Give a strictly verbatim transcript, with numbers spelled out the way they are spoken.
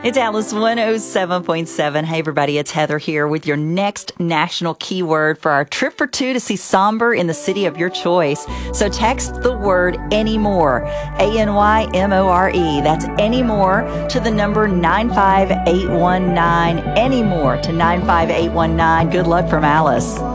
It's Alice one oh seven point seven. Hey, everybody, it's Heather here with your next national keyword for our trip for two to see Somber in the city of your choice. So text the word anymore, A N Y M O R E. That's anymore to the number nine five eight one nine. Anymore to nine five eight one nine. Good luck from Alice.